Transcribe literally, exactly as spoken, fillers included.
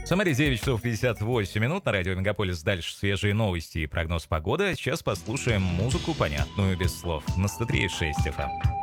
Самаре девять часов пятьдесят восемь минут, на радио Мегаполис дальше свежие новости и прогноз погоды. Сейчас послушаем музыку, понятную без слов, на сто три и шесть эф эм.